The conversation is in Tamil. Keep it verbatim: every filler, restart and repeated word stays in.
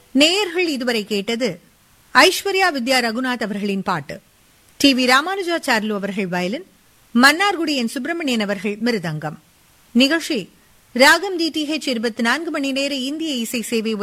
நேயர்கள் இதுவரை கேட்டது ஐஸ்வர்யா வித்யா ரகுநாத் அவர்களின் பாட்டு. டி வி ராமானுஜாச்சார்லு அவர்கள் வயலின், மன்னார்குடி என் சுப்பிரமணியன் அவர்கள் மிருதங்கம். நிகழ்ச்சி ராகம் டி டி ஹெச் இருபத்தி நான்கு மணி நேர இந்திய இசை சேவை